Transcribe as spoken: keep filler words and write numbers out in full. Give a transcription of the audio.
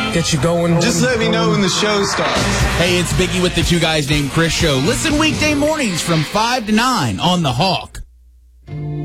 Get you going. Just let me know when the show starts. Hey, it's Biggie with the Two Guys Named Chris show. Listen weekday mornings from five to nine on The Hawk.